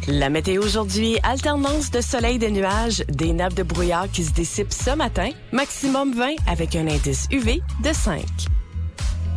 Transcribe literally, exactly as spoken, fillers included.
La météo aujourd'hui, alternance de soleil et de nuages, des nappes de brouillard qui se dissipent ce matin, maximum vingt avec un indice U V de cinq.